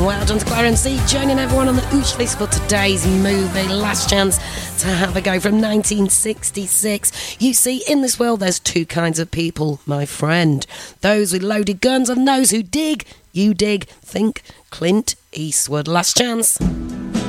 Well done to Clarence C, joining everyone on the Oosh list for today's movie Last Chance to Have a Go from 1966. You see, in this world there's two kinds of people, my friend. Those with loaded guns and those who dig. You dig. Think Clint Eastwood. Last Chance.